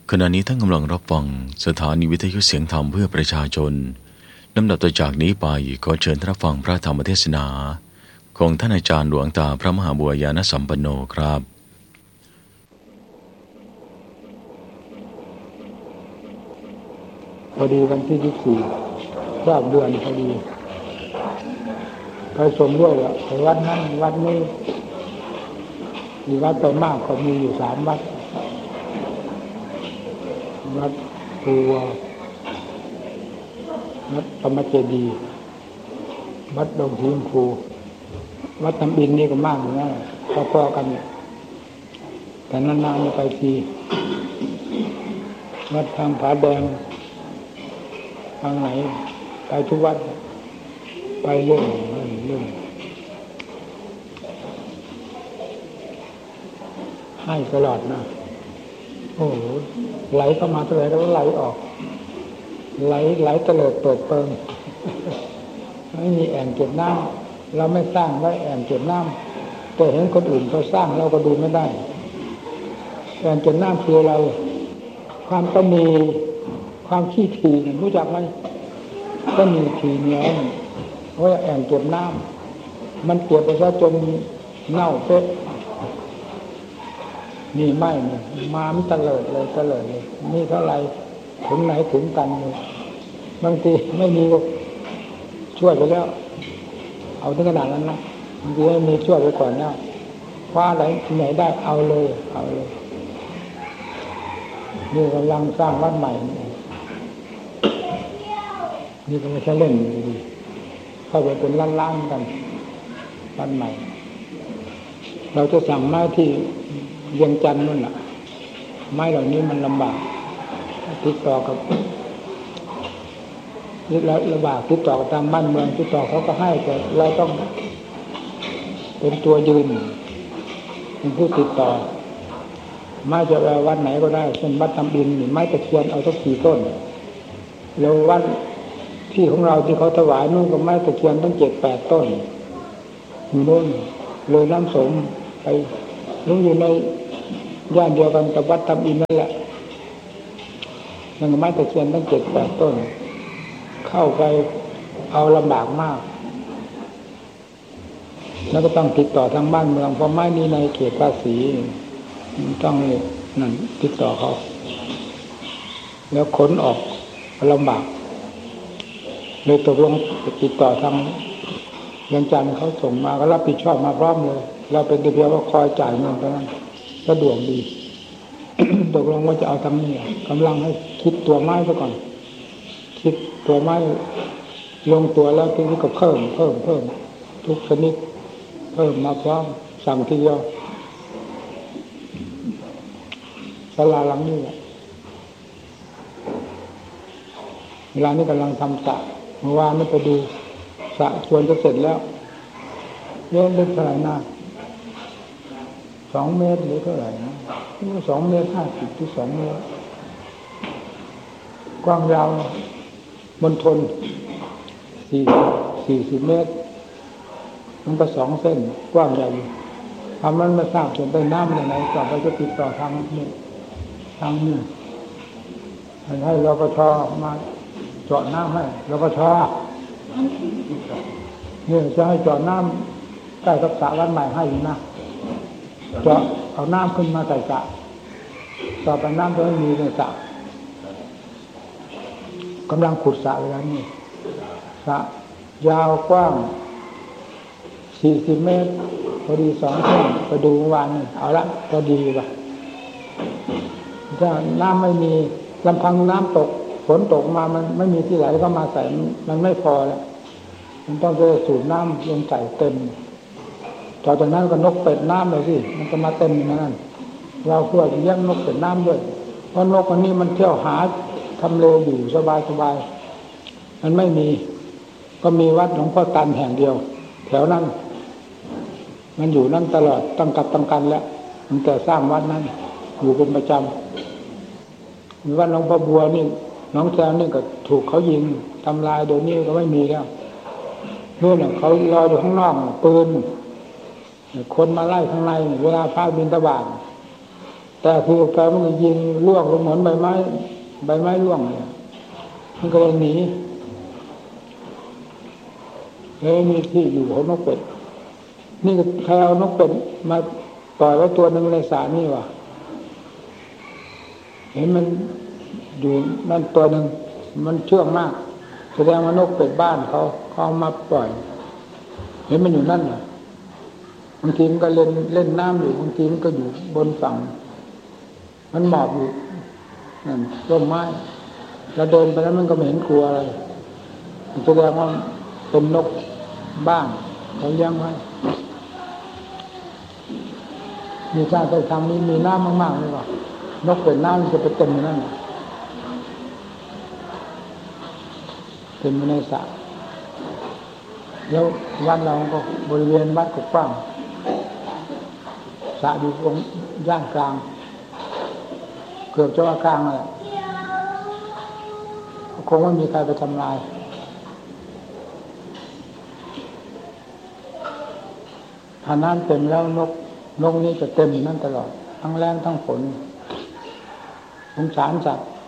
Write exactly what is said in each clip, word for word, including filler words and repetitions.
ขณะนี้ท่านกำลังรับฟังสถานีวิทยุเสียงธรรมเพื่อประชาชนลำดับต่อจากนี้ไปขอเชิญท่านรับฟังพระธรรมเทศนาของท่านอาจารย์หลวงตาพระมหาบัวยานสัมปันโนครับพอดีวันที่ยี่สิบสี่รอบเดือนพอดีไปสมด้วยอ่ะไปวัดนั้นวัดนี้มีวัดไปมากก็มีอยู่สามวัดวัดภูวัดธรรมเจดีย์วัดดงทีมภูวัดตำบินนี่ก็มากอยู่นะพอๆกันแต่นานๆไปทีวัดทางผาแดงทางไหนไปทุกวัดไปเรื่องเรื่องเรื่องให้ตลอดนะโอ้โหไหลเข้ามาเท่าไหร่แล้วไหลออกไหลไหลเตลิดเปิดเปิงไม่มีแอ่งเก็บน้ำเราไม่สร้างไว้แอ่งเก็บน้ำแต่เห็นคนอื่นเขาสร้างเราก็ดูไม่ได้แอ่งเก็บน้ำคืออะไรความต้องมีความขี้ถี่รู้จักไหมก็มีถี่เหนียวเพราะแอ่งเก็บน้ำมันเก็บไปซะจนเน่าเป๊ะนี่ไม่เนี่ยมามันเตลิดเลยเตลิดเลยนี่เท่าไรถึงไหนถึงกันเลยบางทีไม่มีก็ช่วยไปแล้วเอาถึงขนาดนั้นนะบางทีไม่มีช่วยไปก่อนแล้วคว้าอะไรที่ไหนได้เอาเลยเอาเลยนี่กำลังสร้างวัดใหม่นี่ก็ไม่ใช่เล่นดีเข้าไปเป็นล้านๆกันวัดใหม่เราจะสั่งไม้ที่เวียงจันทร์นั่นแหละไม้เหล่านี้มันลำบากติดต่อกับนี่แล้วลำบากติดต่อตามบ้านเมืองติดต่อเขาก็ให้แต่เราต้องเป็นตัวยืนเป็นผู้ติดต่อไม้จะวัดไหนก็ได้เช่นวัดตำบินไม้ตะเคียนเอาสักสี่ต้นแล้ววัดที่ของเราที่เขาถวายนู่นก็ไม้ตะเคียนตั้งเจ็ดแปดต้นอยู่นู่นเลยน้ำสมไปลุงอยู่ในย่านเดียวกันกับวัดตำบินนั่นแหละนั่นก็ไม้ตะเคียนตั้งเจ็ดแปดต้นเข้าไปเอาลำบากมากแล้วก็ต้องติดต่อทางบ้านเมืองเพราะไม้นี้ในเขตภาษีต้องนั่นติดต่อเขาแล้วขนออกลำบากเลยตกลงติดต่อทางเวียงจันทร์เขาส่งมาก็รับผิดชอบมาพร้อมเลยเราเป็นแต่เพียงว่าคอยจ่ายเงินเท่านั้นสะดวกดี ตกลงว่าจะเอาทำนี่กำลังให้คิดตัวไม้ซะก่อนคิดตัวไม้ลงตัวแล้วทีนี้ก็เพิ่มเพิ่มเพิ่มทุกชนิดเพิ่มมาพร้อมสั่งทีเดียวศาลาหลังนี้เวลานี้กำลังทำสระเมื่อวานไม่ไปดูสระชวนจะเสร็จแล้วเยอะลึกเท่าไหร่นะสองเมตรหรือเท่าไหร่นะสองเมตรห้าสิบที่สองเมตรกว้างยาวบนทนสี่สี่สิบเมตรมันก็สองเส้นกว้างใหญ่ทำมันมาสร้างส่วนใต้น้ำอย่างไรต่อไปจะติดต่อทางนี้ทางนี้ให้รปภมาเจาะน้ำให้รปภเนี่ยจะให้เจาะน้ำใกล้กับสระวัดใหม่ให้อยู่นะเจาะเอาน้ำขึ้นมาใส่สระต่อไปน้ำจะไม่มีในสระกำลังขุดสระเวลานี้สระยาวกว้างสี่สิบเมตรพอดีสองเส้นไปดูเมื่อวานนี่เอาละพอดีว่ะถ้าน้ำไม่มีลำพังน้ำตกฝนตกมามันไม่มีที่ไหลก็มาใส่มันไม่พอแล้วมันต้องจะสูบน้ำลงใส่เต็มต่อจากนั้นก็นกเป็ดน้ำเลยสิมันจะมาเต็มอย่างนั้นเราเพื่อจะเลี้ยงนกเป็ดน้ำด้วยเพราะนกอันนี้มันเที่ยวหาทำเลอยู่สบายสบายมันไม่มีก็มีวัดหลวงพ่อตันแห่งเดียวแถวนั้นมันอยู่นั่นตลอดตั้งกับตั้งกันแล้วตั้งแต่สร้างวัดนั้นอยู่เป็นประจำมีวัดหลวงพ่อบัวนี่น้องแซวนี่ก็ถูกเขายิงทำลายโดยนี้ก็ไม่มีแล้วนู่นเขารออยู่ข้างนอกปืนคนมาไล่ข้างในเวลาพระบิณฑบาตแต่คือแกมันก็ยิงล่วงลงเหมือนใบไม้ใบไม้ร่วงเลยมันก็เลยหนีแล้วมีที่อยู่ของนกเป็ดนี่ใครเอานกเป็ดมาปล่อยไว้ตัวหนึ่งในสระนี่วะเห็นมันอยู่นั่นตัวหนึ่งมันเชื่องมากแสดงว่านกเป็ดบ้านเขาเขาเอามาปล่อยเห็นมันอยู่นั่นน่ะบางทีมันก็เล่นเล่นน้ำอยู่บางทีมันก็อยู่บนฝั่งมันหมอบอยู่นั่นร่มไม้เราเดินไปแล้วมันก็ไม่เห็นกลัวอะไรแสดงว่าเป็นนกบ้านเขาเลี้ยงไว้มีชาติทำนี้มีน้ำมากๆเลยว่ะนกเป็นน้ำมันจะไปเต็มอยู่นั่นเต็มในสระแล้ววัดเราก็บริเวณวัดก็กว้างสระอยู่ตรงย่านกลางเกือบจะว่ากลางเลยคงไม่มีใครไปทำลายถ้าน้ำเต็มแล้วนกนกนี้จะเต็มนั่นตลอดทั้งแรงทั้งฝนสงสารสัตว์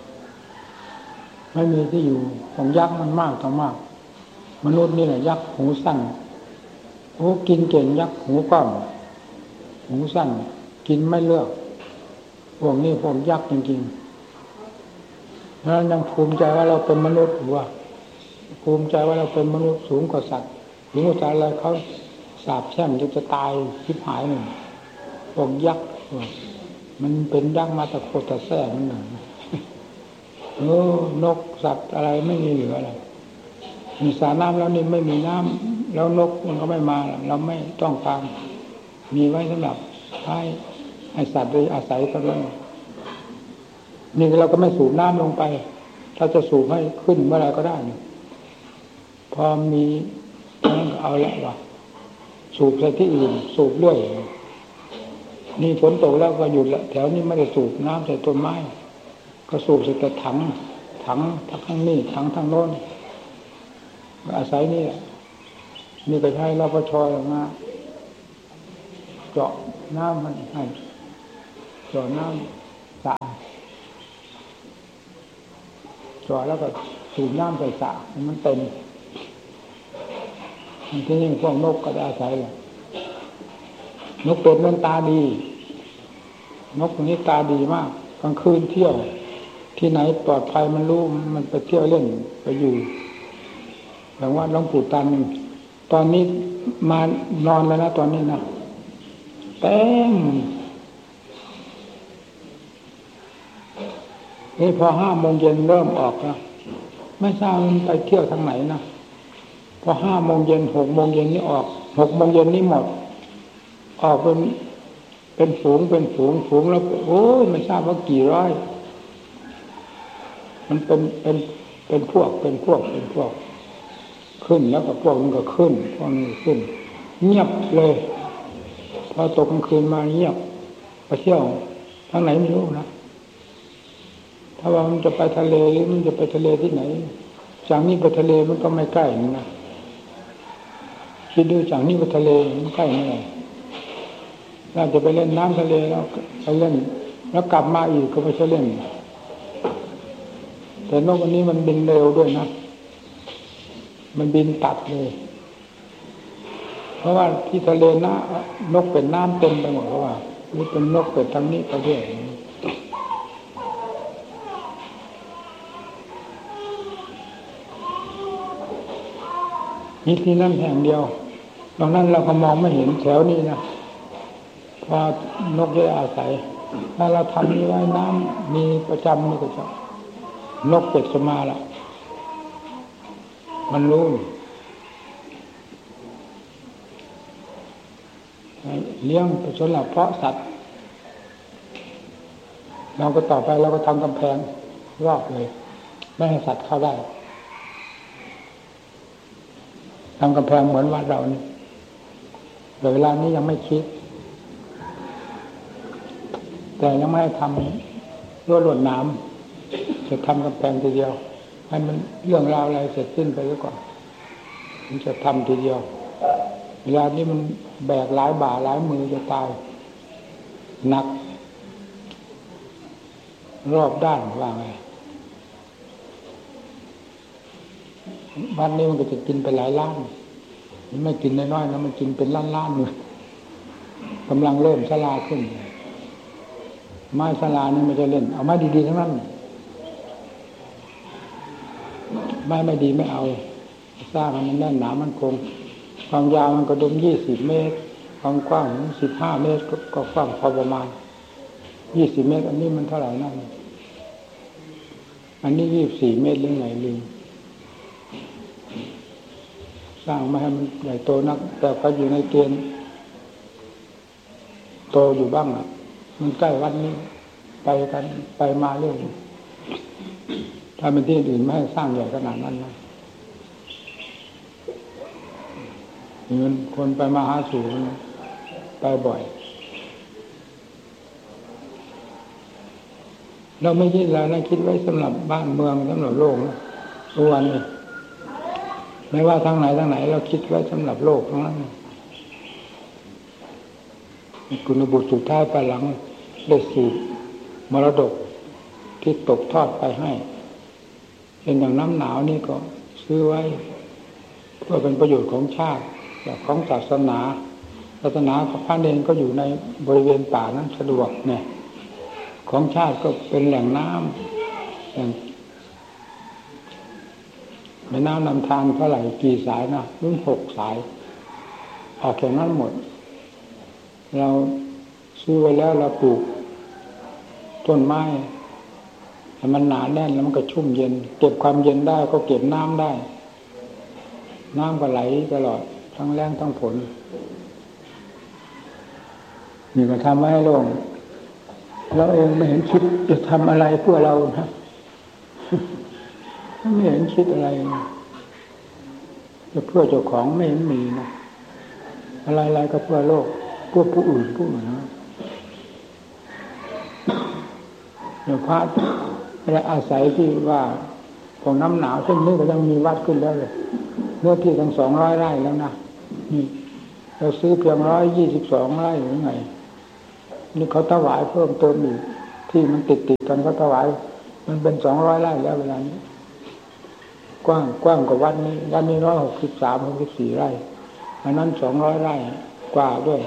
ไม่มีที่อยู่ของยักษ์มันมากต่อมากมนุษย์นี่แหละยักษ์หูสั้นโอ้กินเก่งยักษ์หูก้อนหูสั้นกินไม่เลือกพวกนี้พวกยักษ์จริงๆแล้วยังภูมิใจว่าเราเป็นมนุษย์หรือว่าภูมิใจว่าเราเป็นมนุษย์สูงกว่าสัตว์สูงกว่าสัตว์อะไรเขาสาบแช่งจนจะตายชิบหายหนึ่งพวกยักษ์มันเป็นยักษ์มาตะโคตะแซ่มันหนึ่งเออนกสัตว์อะไรไม่มีเหลืออะไรมีสระน้ำแล้วนี่ไม่มีน้ำแล้วนกมันก็ไม่มาเราไม่ต้องการมีไว้สำหรับให้ให้สัตว์ได้อาศัยเท่านั้นนี่เราก็ไม่สูบน้ำลงไปถ้าจะสูบให้ขึ้นเมื่อไรก็ได้พอมีนั่นก็เอาละว่ะสูบใส่ที่อื่นสูบเรื่อยนี่ฝนตกแล้วก็หยุดละแถวนี้ไม่ได้สูบน้ำใส่ต้นไม้ก็สูบใส่แต่ถังถังทั้งข้างนี้ถังทางโน้นอาศัยนี่นี่ก็ใช้รปภ.มาเจาะน้ำมันให้เจาะน้ำสระเจาะแล้วก็สูบน้ำใส่สระมันเต็มที่นี่พวกนกก็ได้อาศัยแหละนกเป็ดมันตาดีนกตัวนี้ตาดีมากกลางคืนเที่ยวที่ไหนปลอดภัยมันรู้มันไปเที่ยวเล่นไปอยู่อย่างว่าหลวงปู่ตันตอนนี้มานอนแล้วนะตอนนี้นะเต็มนี่พอห้าโมงเย็นเริ่มออกแล้วไม่ทราบมันไปเที่ยวทางไหนนะพอห้าโมงเย็นหกโมงเย็นนี่ออกหกโมงเย็นนี่หมดออกเป็นเป็นฝูงเป็นฝูงฝูงแล้วโอ้ยไม่ทราบว่ากี่ร้อยมันเป็นเป็นเป็นพวกเป็นพวกเป็นพวกขึ้นแล้วก็พวกมันก็ขึ้นพวกนี้ขึ้นเงียบเลยพอตกกลางคืนมาเงียบไปเที่ยวทางไหนไม่รู้นะถ้าว่ามันจะไปทะเลหรือมันจะไปทะเลที่ไหนจากนี้ไปทะเลมันก็ไม่ใกล้นะคิดดูจากนี้ไปทะเลมันใกล้ไม่ได้เราจะไปเล่นน้ำทะเลแล้วไปเล่นแล้วกลับมาอีกก็ไม่ใช่เล่นแต่นกอันนี้มันบินเร็วด้วยนะมันบินตัดเลยเพราะว่าที่ทะเลนะนกเป็นน้ำเต็มไปหมดเพราะว่านี่เป็นนกเป็นทั้งนี้ไปด้วยนี่ที่นั่นแห่งเดียวตรงนั้นเราก็มองไม่เห็นแถวนี้นะพอนกได้อาศัยถ้าเราทำนี้ไว้น้ำมีประจำนี่ก็จะนกเป็ดจะมาละมันรู้เลี้ยงไปสำหรับเพาะสัตว์เราก็ต่อไปเราก็ทำกำแพงรอบเลยไม่ให้สัตว์เข้าได้ทำกำแพงเหมือนวัดเรานี่แต่เวลานี้ยังไม่คิดแต่ยังไม่ให้ทำรั้วลวดหนามจะทำกำแพงทีเดียวให้มันเรื่องราวอะไรเสร็จสิ้นไปแล้วก่อนมันจะทำทีเดียวเวลานี้มันแบกหลายบ่าหลายมือจะตายหนักรอบด้านว่าไงวันนี้มันก็จะกินไปหลายล้านมันไม่กินน้อยๆนะมันกินเป็นล้านๆเลยกำลังเริ่มชราขึ้นไม้ชรานี่ไม่จะเล่นเอาไม้ดีๆทั้งนั้นไม้ไม่ดีไม่เอาสร้างให้มันแน่นหนามันคงความยาวมันก็ดมยี่สิบเมตรความกว้างสิบห้าเมตรก็กว้างพอประมาณยี่สิบเมตรอันนี้มันเท่าไหร่นั่นอันนี้ยี่สิบสี่เมตรหรือไงลืมสร้างมาให้มันใหญ่โตนักแต่ก็อยู่ในเกณฑ์โตอยู่บ้างอ่ะมันใกล้วัดนี้ไปกันไปมาเรื่อยถ้าเป็นที่อื่นไม่ให้สร้างใหญ่ขนาดนั้นนะเงินคนไปมาหาสู่ไปบ่อยเราไม่คิดแล้วนะคิดไว้สำหรับบ้านเมืองสำหรับโลกนะทุกวันนี้ไม่ว่าทางไหนทางไหนเราคิดไว้สำหรับโลกทั้งนั้นคุณบุตรสุดท้ายไปหลังได้สืบมรดกที่ตกทอดไปให้เป็นอย่างน้ำหนาวนี่ก็ซื้อไว้เพื่อเป็นประโยชน์ของชาติของศาสนาศาสนาของพระเนรก็อยู่ในบริเวณป่านั้นสะดวกเนี่ยของชาติก็เป็นแหล่งน้ำแหล่งแม่น้ำลำธารเท่าไหร่กี่สายนะรุ่นหกสายออกจากนั้นหมดเราซื้อไว้แล้วเราปลูกต้นไม้ให้มันหนาแน่นแล้วมันก็ชุ่มเย็นเก็บความเย็นได้ก็เก็บน้ำได้น้ำก็ไหลตลอดทั้งแรงทั้งฝนนี่ก็ทำให้โล่งเราเองไม่เห็นคิดจะทำอะไรเพื่อเรานะไม่เห็นคิดอะไรจะเพื่อเจ้าของไม่เห็นมีนะอะไรๆก็เพื่อโลกเพื่อผู้อื่นผู้อื่นนะเดี๋ยวพระอะไรอาศัยที่ว่าของน้ำหนาวเช่นนี้ก็ยังมีวัดขึ้นแล้วเลยเนื้อที่ทั้งสองร้อยไร่แล้วนะนี่เราซื้อเพียงร้อยยี่สิบสองไร่หรือไงนี่เขาถวายเพิ่มเติมอีกที่มันติดติดกันเขาถวายมันเป็นสองร้อยไร่แล้วเวลานี้กว้างกว้างกว่าวัดนี้วัดนี้ร้อยหกสิบสามหกสิบสี่ไร่อันนั้นสองร้อยไร่กว่าด้วย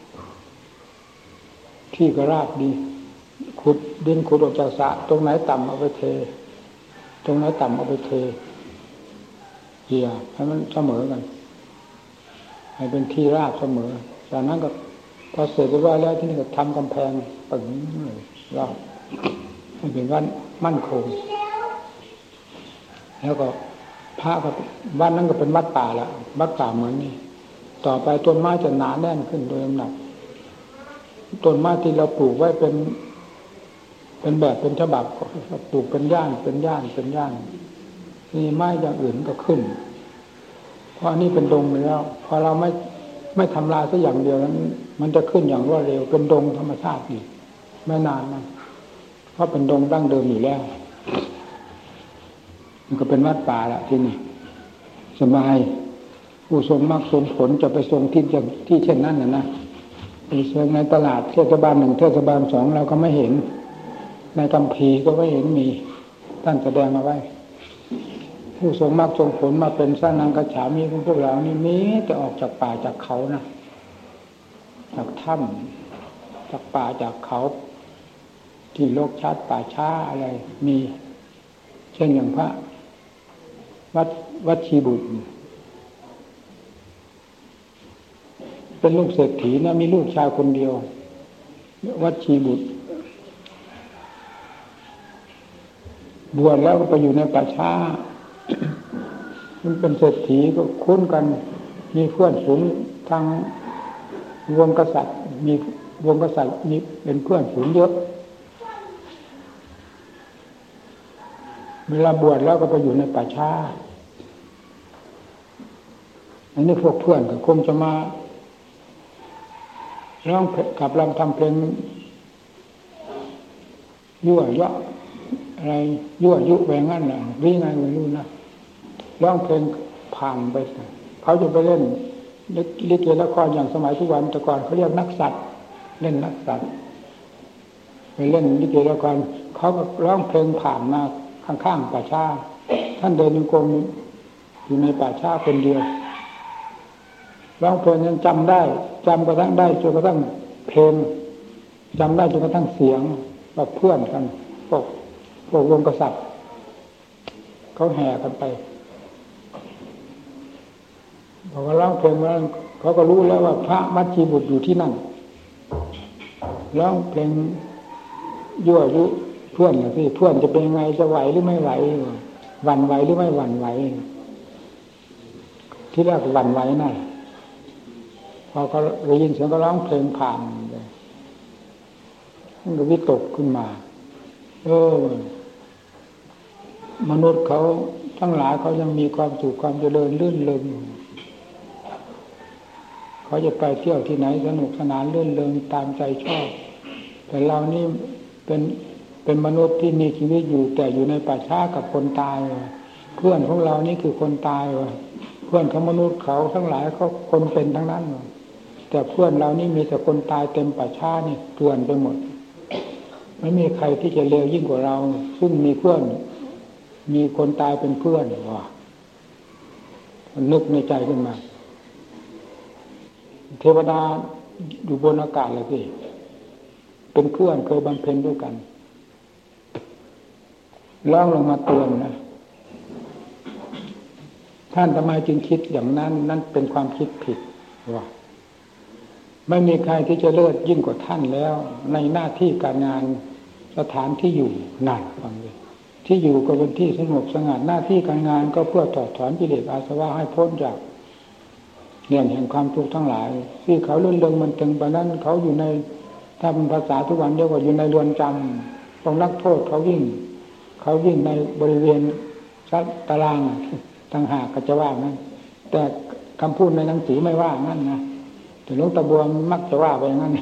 ที่ก็ราบดีขุดดินขุดออกจากสระตรงไหนต่ำเอาไปเทตรงไหนต่ำเอาไปเทเหี่ยให้มันเสมอกันให้เป็นที่ราบเสมอจากนั้นก็พอเสร็จเรียบร้อยแล้วที่นี่ก็ทำกำแพงปึ๋งเลยรอบให้เป็นวัดมั่นคงแล้วก็พระก็วัดนั้นก็เป็นวัดป่าละวัดป่าเหมือนนี่ต่อไปต้นไม้จะหนาแน่นขึ้นโดยลำดับต้นไม้ที่เราปลูกไว้เป็นเป็นแบบเป็นฉบับก็ปลูกเป็นย่านเป็นย่านเป็นย่านนี่ไม้อย่างอื่นก็ขึ้นเพราะอันนี้เป็นดงแล้วพอเราไม่ไม่ทำลายสักอย่างเดียวนั้นมันจะขึ้นอย่างรวดเร็วเป็นดงธรรมชาติอีกไม่นานนะเพราะเป็นดงดั้งเดิมอยู่แล้วมันก็เป็นวัดป่าละที่นี่สบายผู้ทรงมรรคทรงผลจะไปทรงที่ที่เช่นนั้นนะนะไปเชิงในตลาดเทศบาลหนึ่งเทศบาลสองเราก็ไม่เห็นในกัมพีก็ไม่เห็นมีท่านแสดงเอาไว้ผู้ทรงมรรคทรงผลมาเป็นสร้างนางกัจฉามีของพวกเรานี่มีแต่ออกจากป่าจากเขานะจากถ้ำจากป่าจากเขาที่โลกชัดป่าช้าอะไรมีเช่นอย่างพระวัดวัดชีบุตรเป็นลูกเศรษฐีนะมีลูกชายคนเดียววัดชีบุตรบวชแล้วก็ไปอยู่ในป่าช้ามันเป็นเศรษฐีก็คุ้นกันมีเพื่อนฝูงทางวงกษัตริย์มีวงกษัตริย์มีเป็นเพื่อนฝูงเยอะเวลาบวชแล้วก็ไปอยู่ในป่าช้าอันนี้พวกเพื่อนก็คงจะมาร้องขับรำทำเพลงยั่วเยาะอะไรยั่วยุไปงั้นน่ะวิ่งไงไม่รู้นะร้องเพลงผ่านไปเขาจะไปเล่นลิเกละครอย่างสมัยทุกวันแต่ก่อนเขาเรียกนักสัตว์เล่นนักสัตว์ไปเล่นลิเกละครเขาก็ร้องเพลงผ่านมาข้างๆป่าช้าท่านเดินโยกมอยู่ในป่าช้าคนเดียวร้องเพลงยังจำได้จำกระทั่งได้จนกระทั่งเพลงจำได้จนกระทั่งเสียงแบบเพื่อนกันพวกพวกวงกษัตริย์เขาแห่กันไปพอเขาร้องเพลงมาเขาก็รู้แล้วว่าพระมัชชีบุตรอยู่ที่นั่นร้องเพลงยั่วยุเพื่อนนะสิเพื่อนจะเป็นยังไงจะไหวหรือไม่ไหวหวั่นไหวหรือไม่หวั่นไหวที่แรกหวั่นไหวน่ะพอเขาได้ยินเสียงก็ร้องเพลงผ่านเลยมันก็วิตกขึ้นมาเออมนุษย์เขาทั้งหลายเขายังมีความสุขความเจริญลื่นเริงเขาจะไปเที่ยวที่ไหนสนุกสนานลื่นเริงตามใจชอบแต่เรานี่เป็นเป็นมนุษย์ที่มีชีวิตอยู่แต่อยู่ในป่าช้ากับคนตายเพื่อนของเรานี่คือคนตายเพื่อนของมนุษย์เขาทั้งหลายเขาคนเป็นทั้งนั้นแต่เพื่อนเรานี่มีแต่คนตายเต็มป่าช้านี่เกลื่อนไปหมดไม่มีใครที่จะเลวยิ่งกว่าเราซึ่งมีเพื่อนมีคนตายเป็นเพื่อนว่ะนึกในใจขึ้นมาเทวดาอยู่บนอากาศเลยสิเป็นเพื่อนเคยบำเพ็ญด้วยกันร้องลงมาเตือนนะท่านทำไมจึงคิดอย่างนั้นนั่นเป็นความคิดผิดว่าไม่มีใครที่จะเลิศยิ่งกว่าท่านแล้วในหน้าที่การงานสถานที่อยู่นั่นฟังเลยที่อยู่ก็เป็นที่สงบสงัดหน้าที่การงานก็เพื่อถอดถอนกิเลสอาสวะให้พ้นจากเนี่ยแห่งความทุกข์ทั้งหลายที่เขาเลื่อนเริงมันถึงไปนั้นเขาอยู่ในถ้าเป็นภาษาทุกวันเรียกว่าอยู่ในเรือนจำต้องนักโทษเขาวิ่งเขาวิ่งในบริเวณตารางต่างหากก็จะว่างั้นแต่คำพูดในหนังสือไม่ว่างั้นนะแต่หลวงตาบัวมักจะว่าไปอย่างนั้น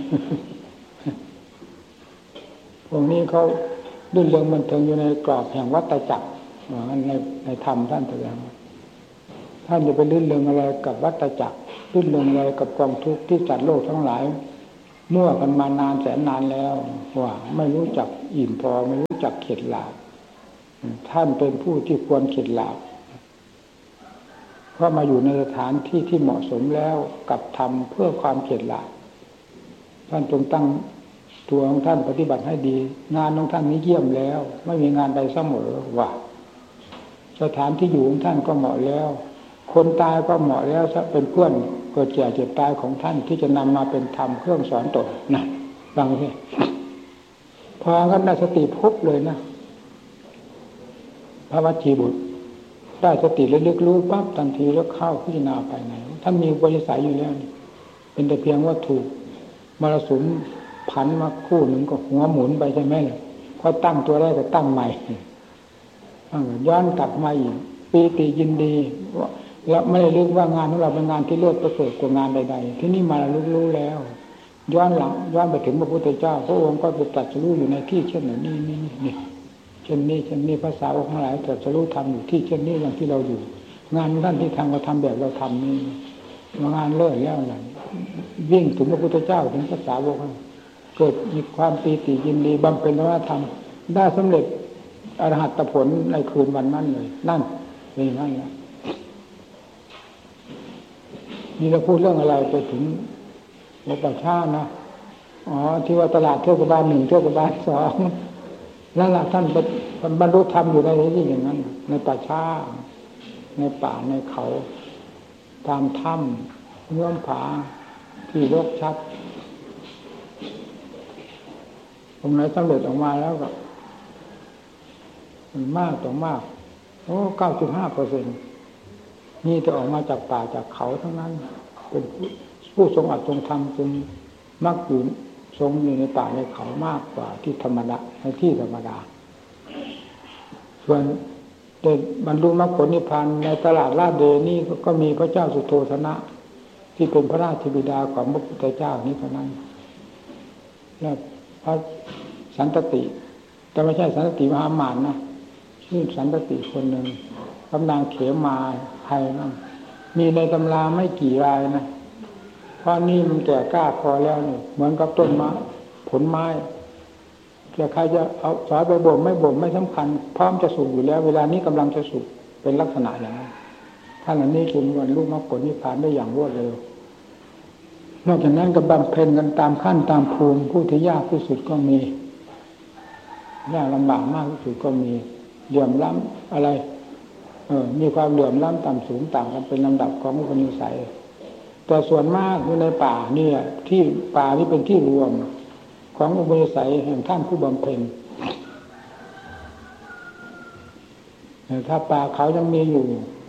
พวกนี้เขาลื่นเริงมันถึงอยู่ในกรอบแห่งวัฏจักรในในธรรมท่านแสดงท่านจะไปลื่นเริงอะไรกับวัฏจักรลื่นเริงอะไรกับกองทุกข์ที่จัดโลกทั้งหลายมั่วกันมานานแสนนานแล้วว่าไม่รู้จักอิ่มพอไม่รู้จักเข็ดหลาบท่านเป็นผู้ที่ควรเข็ดหลาบเพราะมาอยู่ในสถานที่ที่เหมาะสมแล้วกับทำเพื่อความเข็ดหลาบท่านจงตั้งตัวของท่านปฏิบัติให้ดีงานของท่านนี้เยี่ยมแล้วไม่มีงานใดเสมอว่าสถานที่อยู่ของท่านก็เหมาะแล้วคนตายก็เหมาะแล้วเป็นเพื่อนเกิดแก่เจ็บตายของท่านที่จะนำมาเป็นธรรมเครื่องสอนตนนะฟังสิพอกันได้สติพบเลยนะพระวัชชีบุตรได้สติแล้วลึกรู้ปั๊บทันทีแล้วเข้าพิจารณาภายในท่านมีบริสัยอยู่แล้วเป็นแต่เพียงว่าถูกมรสุมผันมาคู่หนึ่งก็หัวหมุนไปใช่ไหมล่ะพอตั้งตัวได้ก็ตั้งใหม่ย้อนกลับมาอีกปีติยินดีแล้วไม่ได้รู้ว่างานของเราเป็นงานที่เลิศประเสริฐกว่างานใดๆที่นี่มารู้รู้แล้วย้อนหลังย้อนไปถึงพระพุทธเจ้าพระองค์ก็ไปตรัสรู้อยู่ในที่เช่นนี้นี่นี่เช่นนี้เช่นนี้ภาษาทั้งหลายตรัสรู้ทำอยู่ที่เช่นนี้อย่างที่เราอยู่งานท่านที่ทำก็ทำแบบเราทำนี่งานเลิศแล้วอะไรวิ่งถึงพระพุทธเจ้าถึงภาษาวกเกิดมีความปีติยินดีบำเพ็ญวัฒนธรรมได้สำเร็จอรหัตผลในคืนวันนั้นเลยนั่นเป็นอย่างนั้นแหละนี่เราพูดเรื่องอะไรไปถึงวัดป่าช้านะอ๋อที่ว่าตลาดเทศบาลหนึ่งเทศบาลสองนั่นแหละท่านบรรลุธรรมอยู่ในที่อย่างนั้นในป่าช้าในป่าในเขาตามถ้ำเงื่อมผาที่รกชัดตรงไหนสำเร็จออกมาแล้วก็มันมากต่อมากโอ้เก้าสิบห้าเปอร์เซ็นต์นี่จะออกมาจากป่าจากเขาทั้งนั้นเป็นผู้ทรงอัตทรงธรรมจนมักอยู่ทรงอยู่ในป่าในเขามากกว่าที่ธรรมดาในที่ธรรมดาส่วนเด็กบรรลุมรรคผลนิพพานในตลาดลาดเดนี่ก็มีพระเจ้าสุโธทนะที่เป็นพระราชบิดาของพระพุทธเจ้านี้เท่านั้นและพระสันตติแต่ไม่ใช่สันตติมหามานนะชื่อสันตติคนหนึ่งกำนางเขมาไทยนั่นมีในตำราไม่กี่รายนะเพราะนี่มันแก่กล้าพอแล้วนี่เหมือนกับต้นไม้ผลไม้จะใครจะเอาสอยไปบ่มไม่บ่มไม่สำคัญพร้อมจะสูบอยู่แล้วเวลานี้กำลังจะสูบเป็นลักษณะอย่างนั้นท่านอันนี้จึงวันลูกมรรคผลนิพพานได้อย่างรวดเร็วนอกจากนั้นก็บำเพ็ญกันตามขั้นตามภูมิผู้ที่ยากที่สุดก็มียากลำบากมากที่สุดก็มีเหลื่อมล้ำอะไรเออมีความเหลื่อมล้ำต่ำสูงต่างกันเป็นลำดับของอุปนิสัยแต่ส่วนมากอยู่ในป่านี่ที่ป่านี่เป็นที่รวมของอุปนิสัยแห่งท่านผู้บำเพ็ญถ้าป่าเขายังมีอยู่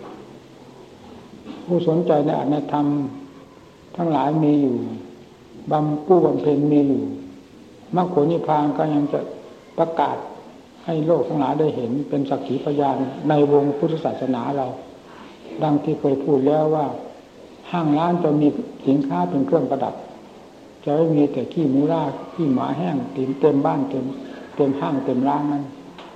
ผู้สนใจในอนัตธรรมทั้งหลายมีอยู่บำผู้บำเพ็ญมีอยู่มรรคผลนิพพานก็ยังจะประกาศให้โลกทั้งหลายได้เห็นเป็นสักขีพยานในวงพุทธศาสนาเราดังที่เคยพูดแล้วว่าห้างร้านจะมีสินค้าเป็นเครื่องประดับจะไม่มีแต่ขี้หมูราขี้หมาแห้งเต็มเต็มบ้านเต็มเต็มห้างเต็มร้านนั้น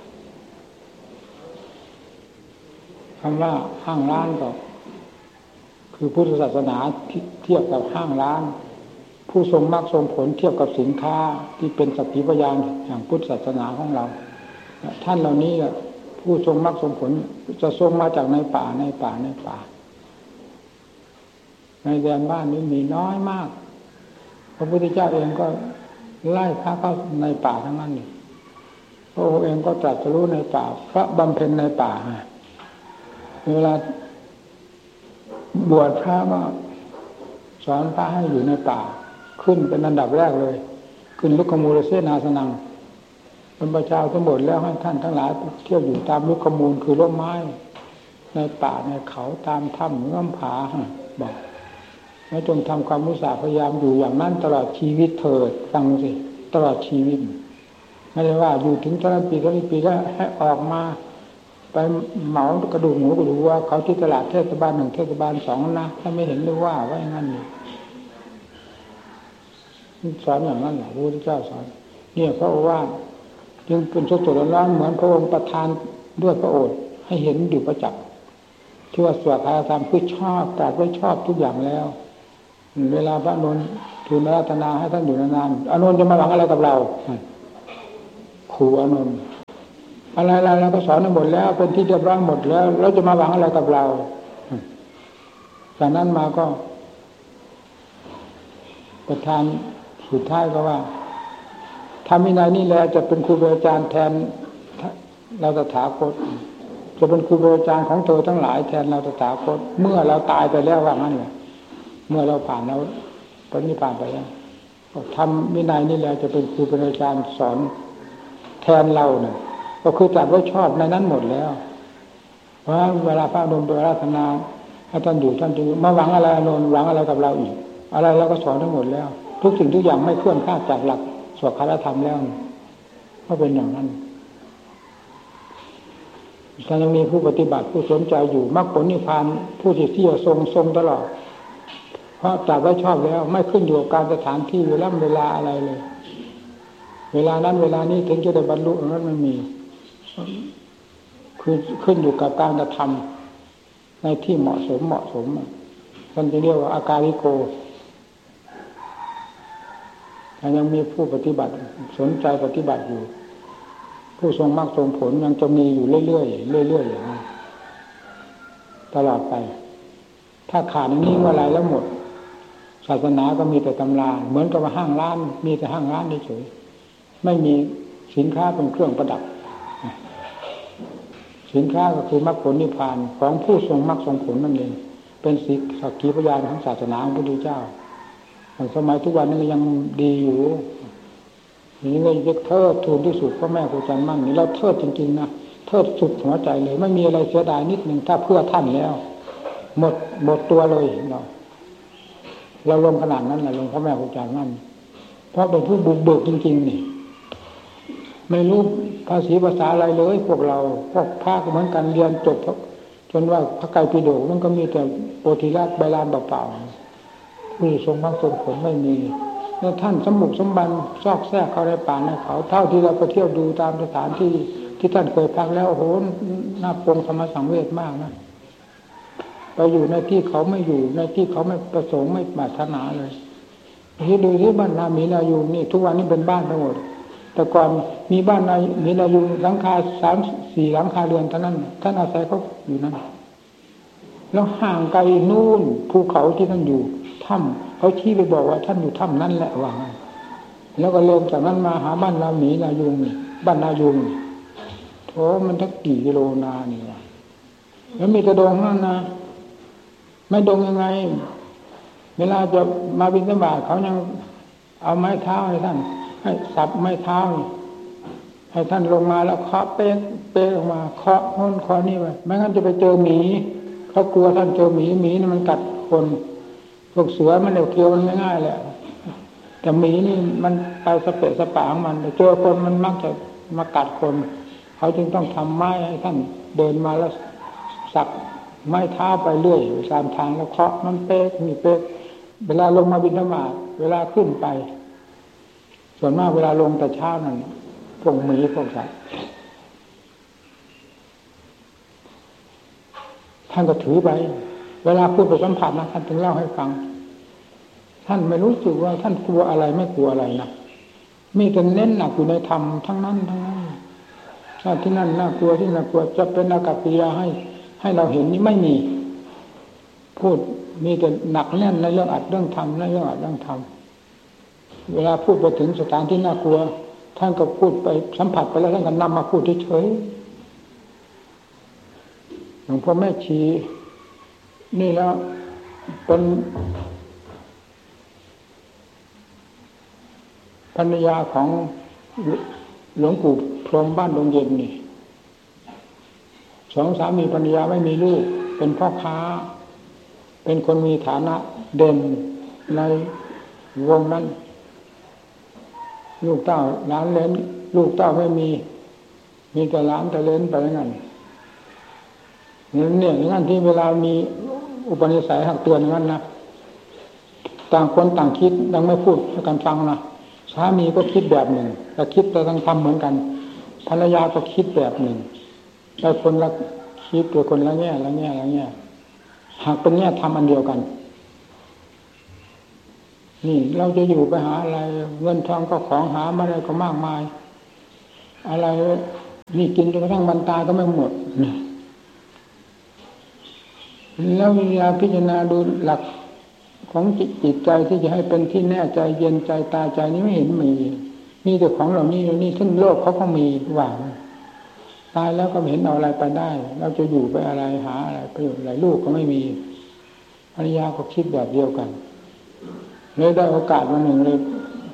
คำว่าห้างร้านก็คือพุทธศาสนาเทียบกับห้างร้านผู้ทรงมรรคทรงผลเทียบกับสินค้าที่เป็นสักขีพยานอย่างพุทธศาสนาของเราท่านเหล่านี้ผู้ทรงมรรคทรงผลจะทรงมาจากในป่าในป่าในป่าในแดนบ้านนี้มีน้อยมากพระพุทธเจ้าเองก็ไล่พระเข้าในป่าทั้งนั้นนี่พระองค์เองก็ตรัสรู้ในป่าพระบำเพ็ญในป่าเวลาบวชพระก็สอนพระให้อยู่ในป่าขึ้นเป็นอันดับแรกเลยขึ้นลุกขมูลเสนาสนังเป็นประชาทั้งหมดแล้วให้ท่านทั้งหลายเที่ยวอยู่ตามลุกขมูลคือร่มไม้ในป่าในเขาตามถ้ำเงื่อมผาบอกแล้วจงทำความมุสาพยายามอยู่อย่างนั้นตลอดชีวิตเถิดฟังสิตลอดชีวิตไม่ได้ว่าอยู่ถึงตลอดปีตลอดปีแล้วให้ออกมาไปเหมากระดูกหมูกระดูกว่าเขาที่ตลาดเทศบาลหนึ่งเทศบาลสองนะถ้าไม่เห็นเลยว่าว่าอย่างนั้นนี่สอนอย่างนั้นแหละพระพุทธเจ้าสอนเนี่ยเพราะว่าจึงเป็นสดๆร้อนๆเหมือนพระองค์ประทานด้วยพระโอษฐ์ให้เห็นอยู่ประจักษ์ที่ว่าสวดคาถาธรรมคือชอบตรัสไว้ชอบทุกอย่างแล้วเวลาพระนนท์ทูลอาราธนาให้ท่านอยู่นานๆอานนท์จะมาหวังอะไรกับเราขู่อานนท์อะไรๆเราก็สอนทั้งหมดแล้วเป็นที่เรียบร้อยหมดแล้วเราจะมาหวังอะไรกับเราจากนั้นมาก็ประธานสุดท้ายก็ว่าธรรมวินัยนี่แหละจะเป็นครูบาอาจารย์แทนเราตถาคตจะเป็นครูบาอาจารย์ของเธอทั้งหลายแทนเราตถาคตเมื่อเราตายไปแล้วว่างั้นแหละเมื่อเราผ่านเราปรินิพพานไปแล้วธรรมวินัยนี่แหละจะเป็นครูบาอาจารย์สอนแทนเราเนี่ยก็คือตรัสไว้ชอบในนั้นหมดแล้วเพราะเวลาพระอนุนไปอาราธนาให้ท่านอยู่ท่านดูมาหวังอะไรอนุนหวังอะไรกับเราอีกอะไรเราก็สอนทั้งหมดแล้วทุกสิ่งทุกอย่างไม่เคลื่อนคลาดจากหลักสวดคาถาธรรมแล้วก็เป็นอย่างนั้นถ้ายังมีผู้ปฏิบัติผู้สนใจอยู่มรรคผลนิพพานผู้ที่ที่จะทรงทรงตลอดเพราะตรัสไว้ชอบแล้วไม่ขึ้นอยู่กับการสถานที่เวลาเวลาอะไรเลยเวลานั้นเวลานี้ถึงจะได้บรรลุนั้นไม่มีคือขึ้นอยู่กับการกระทำในที่เหมาะสมเหมาะสมท่านจะเรียกว่าอาการิโกถ้ายังมีผู้ปฏิบัติสนใจปฏิบัติอยู่ผู้ทรงมรรคทรงผลยังจะมีอยู่เรื่อยๆเรื่อยๆอย่างนี้ตลอดไปถ้าขาดนี้ว่าอะไรแล้วหมดศาสนาก็มีแต่ตำราเหมือนกับว่าห้างร้านมีแต่ห้างร้านเฉยๆไม่มีสินค้าเป็นเครื่องประดับสินค้าก็คือมรรคผลนิพพานของผู้ทรงมรรคทรงผลนั่นเองเป็นสักขีพยานของศาสนาของพระพุทธเจ้าสมัยทุกวันนี้ก็ยังดีอยู่นี่เลยเรียกเทิดทูนที่สุดพ่อแม่ครูอาจารย์มั่นนี่เราเทิดจริงๆนะเทิดสุดหัวใจเลยไม่มีอะไรเสียดายนิดหนึ่งถ้าเพื่อท่านแล้วหมดหมดตัวเลยเราเราลงขนาดนั้นแหละลงพ่อแม่ครูอาจารย์มั่นเพราะเป็นผู้บุกเบิกจริงๆนี่ไม่รู้ภาษีภาษาอะไรเลยพวกเราพวกภาคเหมือนกันเรียนจบจนว่าพระไตรปิฎกมันก็มีแต่โพธิราชใบลานเปล่าๆผู้ทรงมรรคทรงผลไม่มีแล้วท่านสมบุกสมบันซอกแซกเข้าในป่าในเขาเท่าที่เราไปเที่ยวดูตามสถานที่ที่ท่านเคยพักแล้วโอ้โหน่าปรงธรรมสังเวชมากนะไปอยู่ในที่เขาไม่อยู่ในที่เขาไม่ประสงค์ไม่ปรารถนาเลยที่ดูที่บ้านนามีนาอยู่นี่ทุกวันนี้เป็นบ้านทั้งหมดแต่ก่อนมีบ้านในมีเราอยู่หลังคาสามสี่หลังคาเรือนเท่านั้นท่านอาศัยเขาอยู่นั่นแล้วห่างไกลนู่นภูเขาที่ท่านอยู่ถ้ำเขาชี้ไปบอกว่าท่านอยู่ถ้ำนั่นแหละว่างั้นแล้วก็ลงจากนั้นมาหาบ้านนาหมีนายุงบ้านนายุงโถมันทั้งกี่กิโลนานี่วะแล้วมีกระดงนั่นนะไม่ดงยังไงเวลาจะมาบิณฑบาตเขายังเอาไม้เท้าให้ท่านให้สับไม้เท้าให้ท่านลงมาแล้วเคาะเป๊ะเป๊ะลงมาเคาะโน่นเคาะนี่ไปไม่งั้นจะไปเจอหมีเขากลัวท่านเจอหมีหมีนี่มันกัดคนพวกเสือมันเดี่ยวเคี้ยวมันง่ายๆแหละแต่หมีนี่มันไปสเปะสปะของมันเจอคนมันมักจะมากัดคนเขาจึงต้องทำไม้ให้ท่านเดินมาแล้วสักไม้เท้าไปเรื่อยตามทางแล้วเคาะมันเป๊ะมีเป๊ะเวลาลงมาบิณฑบาตเวลาขึ้นไปส่วนมากเวลาลงแต่เช้านั่นพวกหมีพวกสัตว์ท่านก็ถือไปเวลาพูดไปสัมผัสนะท่านถึงเล่าให้ฟังท่านไม่รู้สึกว่าท่านกลัวอะไรไม่กลัวอะไรนะมีแต่เน้นหนักอยู่ในธรรมทั้งนั้นทั้งนั้นถ้าที่นั่นน่ากลัวที่น่ากลัวจะเป็นอากัปกิริยาให้ให้เราเห็นนี่ไม่มีพูดมีแต่หนักแน่นในเรื่องอัดเรื่องทำในเรื่องอัดเรื่องทำเวลาพูดไปถึงสถานที่น่ากลัวท่านก็พูดไปสัมผัสไปแล้วท่านก็นำมาพูดเฉยๆหลวงพ่อแม่ชีนี่แล้วเป็นภรรยาของหลวงปู่พรหมบ้านดงเย็นนี่สองสามีภรรยาไม่มีลูกเป็นพ่อค้าเป็นคนมีฐานะเด่นในวงนั้นลูกเต้าหลานเล้นลูกเต้าไม่มีมีแต่หลานแต่เล้นไปอย่างนั้นเนี่ยอย่างนั้นที่เวลามีอุปนิสัยหักเตือนอย่างนั้นนะต่างคนต่างคิดยังไม่พูดให้กันฟังนะสามีก็คิดแบบหนึ่งแต่คิดแต่ทั้งทำเหมือนกันภรรยาก็คิดแบบหนึ่งแต่คนละคิดตัวคนละแง่ละแง่ละแง่หากเป็นแง่ทำอันเดียวกันนี่เราจะอยู่ไปหาอะไรเงินทองก็ของหามาอะไรก็มากมายอะไรนี่กินจนกระทั่งบรรตายก็ไม่หมดแล้วเวลาพิจารณาดูหลักของจิตจิตใจที่จะให้เป็นที่แน่ใจเย็นใจตายใจนี้ไม่เห็นมีมีแต่ของเหล่านี้นี่ซึ่งโลกเขาก็มีหวังตายแล้วก็เห็นเอาอะไรไปได้เราจะอยู่ไปอะไรหาอะไรประโยชน์อะไรลูกก็ไม่มีภรรยาก็คิดแบบเดียวกันเลยได้โอกาสมาหนึ่งเลย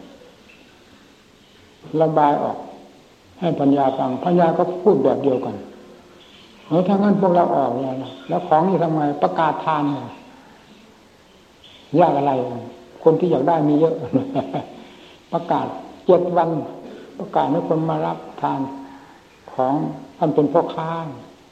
ระบายออกให้ภรรยาฟังภรรยาก็พูดแบบเดียวกันเออถ้างั้นพวกเราออกแล้วนะแล้วของอยู่ทำไมประกาศทานยากอะไรคนที่อยากได้มีเยอะประกาศเจ็ดวันประกาศให้คนมารับทานของท่านเป็นพ่อค้า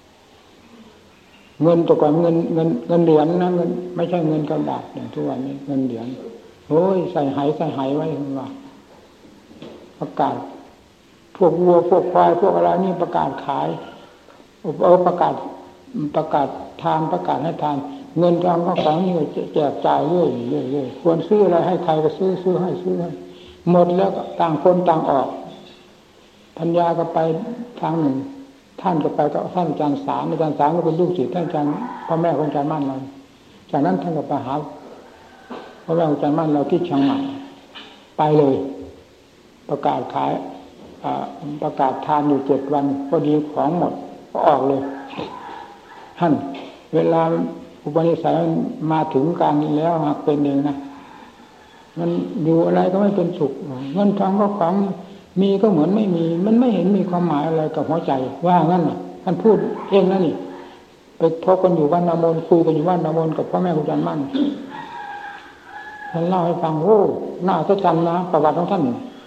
เงินตัวก่อนเงินเงินเงินเหรียญนะเงินไม่ใช่เงินกระดาษอย่างทุกวันนี้เงินเหรียญโอ้ยใส่ไหใส่ไหไว้ว่าประกาศพวกวัวพวกควายพวกอะไรนี่ประกาศขายเอาประกาศประกาศทานประกาศให้ทานเงินทองก็ของนี่แจกจ่ายเรื่อยเรื่อยเรื่อยควรซื้ออะไรให้ใครก็ซื้อซื้อให้ซื้อให้หมดแล้วต่างคนต่างออกปัญญาก็ไปทางหนึ่งท่านก็ไปกับท่านอาจารย์สารอาจารย์สารก็เป็นลูกศิษย์ท่านอาจารย์พ่อแม่ของอาจารย์มั่นเราจากนั้นท่านก็ไปหาพ่อแม่ของอาจารย์มั่นเราที่เชียงใหม่ไปเลยประกาศขายประกาศทานอยู่เจ็ดวันพอดีของหมดก็ออกเลยท่านเวลาอุปนิสัยมาถึงการนี้แล้วหากเป็นเองนะมันอยู่อะไรก็ไม่เป็นสุขเงินทองก็ของมีก็เหมือนไม่มีมันไม่เห็นมีความหมายอะไรกับหัวใจว่างั้นน่ะท่านพูดเองนะนี่ไปพบกันอยู่บ้านนามนคุยกันอยู่บ้านนามนกับพ่อแม่ครูอาจารย์มั่นท่านเล่าให้ฟังโอ้น่าจะจำนะประวัติของท่าน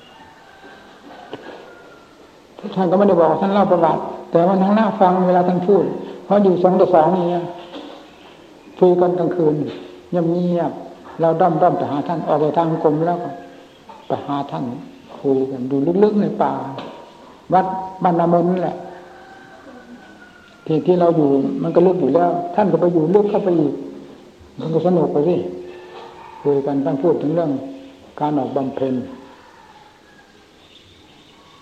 ท่านก็ไม่ได้บอกท่านเล่าประวัติแต่ว่าทางหน้าฟังเวลาท่านพูดเพราะอยู่สองต่อสองนี่คุยกันกลางคืนเงียบๆเราด้อมด้อมไปหาท่านออกไปทางกรมแล้วไปหาท่านคุยกันดูลึกๆในป่าวัดบ้านนามนนั่นแหละที่ที่เราอยู่มันก็ลึกอยู่แล้วท่านก็ไปอยู่ลึกเข้าไปอีกมันก็สนุกไปสิคุยกันท่านพูดถึงเรื่องการออกบำเพ็ญ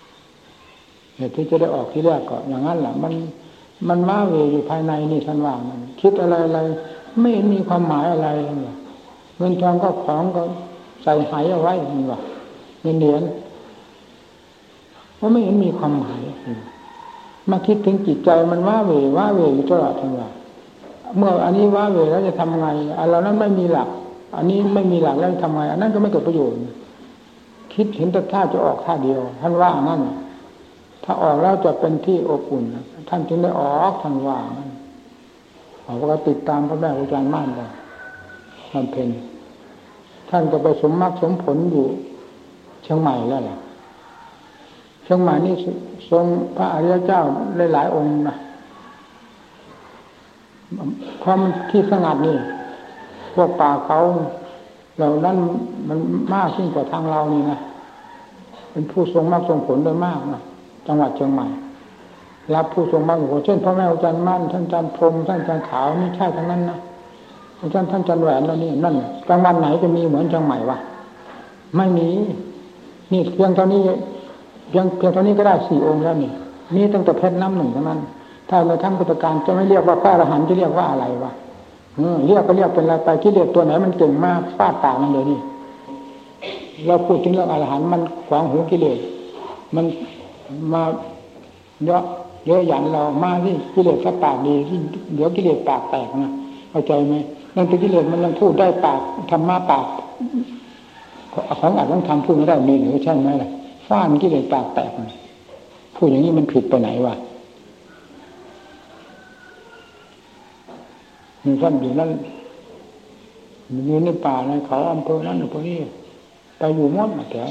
เนี่ยที่จะได้ออกที่แรกก็อย่างนั้นแหละมันมันว้าเหวอยู่ภายในนี่ท่านว่ามันคิดอะไรอะไรไม่มีความหมายอะไรเลยเงินทองก็ของก็ใส่หายเอาไว้นี่ว่าเงินเหรียญว่าไม่เห็นมีความหมายมาคิดถึงจิตใจมันว้าเหวว้าเหวอยู่ตลอดทั้งวันเมื่ออันนี้ว้าเหวแล้วจะทำไงอันเรานั้นไม่มีหลักอันนี้ไม่มีหลักแล้วทำไงอันนั้นก็ไม่เกิดประโยชน์คิดเห็นแต่ท่าจะออกท่าเดียวท่านว่างั้นถ้าออกแล้วจะเป็นที่อบอุ่นท่านจึงได้ออกท่านว่างั้นเราก็ติดตามพระแม่ครูอาจารย์มั่นไปท่านเพนท่านก็ไปสมมรรคสมผลอยู่เชียงใหม่แล้วแหละเชียงใหม่นี่ทรงพระอริยเจ้าหลายๆองค์นะความที่สงัดนี่พวกป่าเขาเหล่านั้นมันมากยิ่งกว่าทางเรานี่นะเป็นผู้ทรงมรรคทรงผลโดยมากนะจังหวัดเชียงใหม่รับผู้ทรงมรรคผลเช่นพระแม่ครูอาจารย์มั่นท่านอาจารย์พรหมท่านอาจารย์ขาวนี่ใช่ทั้งนั้นนะท่านท่านอาจารย์แหวนแล้วนี่นั่นกลางวันไหนจะมีเหมือนเชียงใหม่วะไม่มีนี่เพียงเท่านี้เพียงเพียงเท่านี้ก็ได้สี่องค์แล้วนี่นี่ตั้งแต่เพชรน้ำหนึ่งเท่านั้นถ้าในทั้งพุทธการจะไม่เรียกว่าพระอรหันต์จะเรียกว่าอะไรวะเออเรียกก็เรียกเป็นอะไรไปที่เรียกตัวไหนมันเก่งมากฟาดปากมันเลยนี่เราพูดถึงเรื่องอรหันต์มันขวางหูกิเลสมันมาเยอะเยอะหยันเรามาที่กิเลสก็ปากดีที่เดี๋ยวกิเลสปากแตกนะเข้าใจไหมนั่นเป็นกิเลสมันยังพูดได้ปากธรรมะปากของอาจต้องทำพูดไม่ได้มีหรือใช่ไหมล่ะฟาดกิเลสปากแตกพูดอย่างนี้มันผิดไปไหนวะมีท่านอยู่นั่นอยู่ในป่าในเขาอำเภอนั้นอำเภอนี้ไปอยู่มดแต่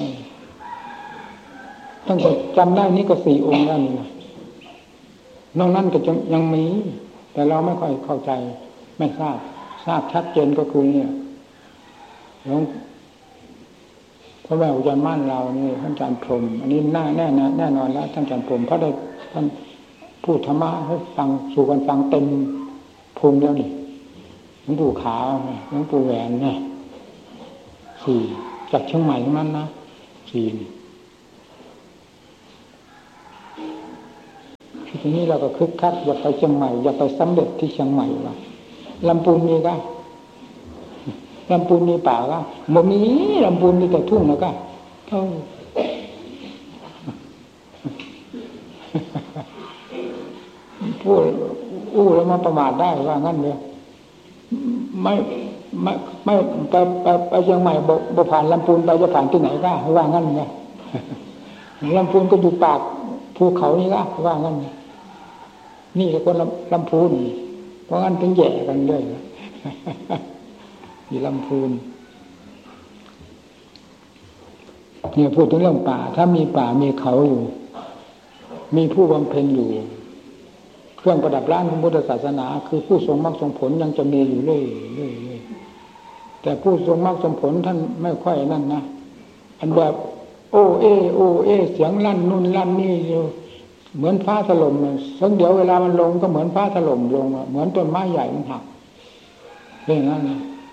ตั้งแต่จำได้นี่ก็สี่องค์แล้วนี่นะนอกนั้นก็ยังยังมีแต่เราไม่ค่อยเข้าใจไม่ทราบทราบชัดเจนก็คือเนี่ยหลวงพระแม่ครูอาจารย์มั่นเรานี่ท่านอาจารย์พรหมอันนี้น่าแน่แน่นอนแล้วท่านอาจารย์พรหมเพราะได้ท่านพูดธรรมะให้ฟังสู่กันฟังเต็มภูมิแล้วนี่หลวงปู่ขาวหลวงปู่แหวนเนี่ยสี่จากเชียงใหม่ทั้งนั้นนะสี่ทีนี้เราก็คึกคักอยากไปเชียงใหม่อยากไปสำเร็จที่เชียงใหม่ว่ะลำพูนมีก็ลำพูนมีป่าก็บ่มีลำพูนมีแต่ทุ่งแล้วก็เท่าพูดอู้แล้วมาประมาทได้ว่างั้นเลยไม่ไม่ไม่ไปไปไปเชียงใหม่บ่บ่ผ่านลำพูนไปจะผ่านที่ไหนก็ว่างั้นไงลำพูนก็อยู่ปากภูเขานี่ก็ว่างั้นนี่ก็คนลำลำพูนเพราะงั้นถึงแย่กันเลยอยู่ลำพูนเนี่ยพูดถึงเรื่องป่าถ้ามีป่ามีเขาอยู่มีผู้บำเพ็ญอยู่เครื่องประดับร่างของพุทธศาสนาคือผู้ทรงมรรคทรงผลยังจะมีอยู่เรื่อยๆแต่ผู้ทรงมรรคทรงผลท่านไม่ค่อยนั่นนะอันแบบโอเอโอเอเสียงลั่นนู่นลั่นนี่อยู่เหมือนฟ้าถล่มสักเดี๋ยวเวลามันลงก็เหมือนฟ้าถล่มลงเหมือนต้นไม้ใหญ่มันหักเป็นอย่างนั้น